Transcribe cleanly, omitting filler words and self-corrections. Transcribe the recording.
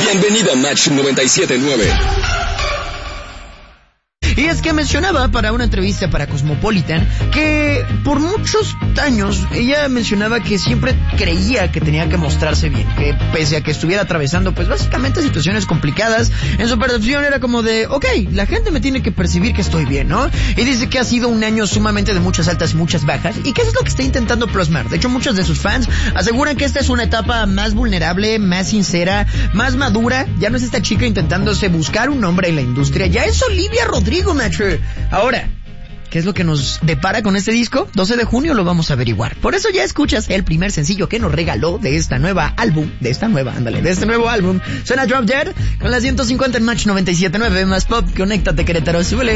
Bienvenido a Match 97.9. Y es que mencionaba para una entrevista para Cosmopolitan que por muchos años ella mencionaba que siempre creía que tenía que mostrarse bien, que pese a que estuviera atravesando pues básicamente situaciones complicadas, en su percepción era como de, ok, la gente me tiene que percibir que estoy bien, ¿no? Y dice que ha sido un año sumamente de muchas altas y muchas bajas, y que eso es lo que está intentando plasmar. De hecho, muchos de sus fans aseguran que esta es una etapa más vulnerable, más sincera, más madura. Ya no es esta chica intentándose buscar un nombre en la industria, ya es Olivia Rodrigo, macho. Ahora, ¿qué es lo que nos depara con este disco? 12 de junio lo vamos a averiguar. Por eso ya escuchas el primer sencillo que nos regaló de este nuevo álbum. Suena Drop Dead con la 150 en Match 97.9. Más pop, conéctate Querétaro, súbele.